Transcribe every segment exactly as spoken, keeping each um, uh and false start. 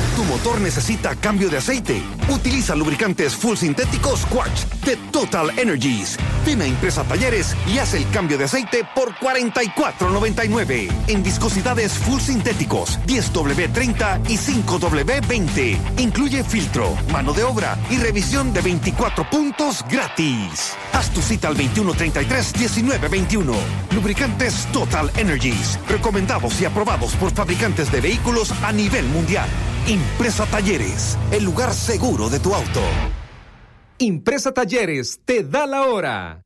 Tu motor necesita cambio de aceite. Utiliza lubricantes full sintéticos Quartz de Total Energies. Ven a Impresa Talleres y haz el cambio de aceite por cuarenta y cuatro noventa y nueve. En viscosidades full sintéticos diez doble treinta y cinco doble veinte. Incluye filtro, mano de obra y revisión de veinticuatro puntos gratis. Haz tu cita al veintiuno treinta y tres diecinueve veintiuno. Lubricantes Total Energies. Recomendados y aprobados por fabricantes de vehículos a nivel mundial. Impresa Talleres, el lugar seguro de tu auto. Impresa Talleres te da la hora.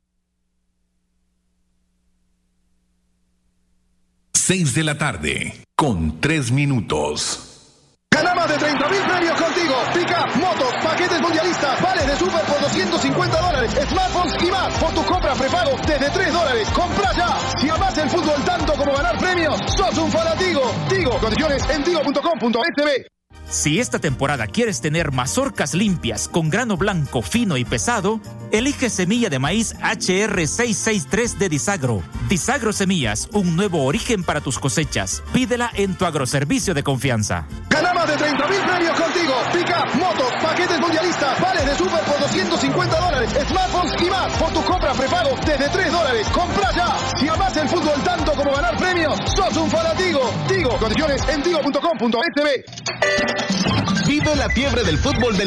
Seis de la tarde, con tres minutos. Gana más de treinta mil premios contigo. Pica, motos, paquetes mundialistas, vales de super por doscientos cincuenta dólares, smartphones y más. Por tu compra prepago desde tres dólares. ¡Compra ya! Si amás el fútbol tanto como ganar premios, sos un fanático. Tigo, condiciones en tigo punto com punto es be. Si esta temporada quieres tener mazorcas limpias con grano blanco, fino y pesado, elige semilla de maíz H R seiscientos sesenta y tres de Disagro. Disagro Semillas, un nuevo origen para tus cosechas. Pídela en tu agroservicio de confianza. Gana más de treinta mil premios contigo. Pica, motos, paquetes mundialistas, vales de super por doscientos cincuenta dólares, smartphones y más. Por tu compra prepago desde tres dólares. ¡Compra ya! Si amás el fútbol tanto como ganar premios, sos un fanático. Tigo, condiciones en tigo punto com punto es be. Vive la fiebre del fútbol del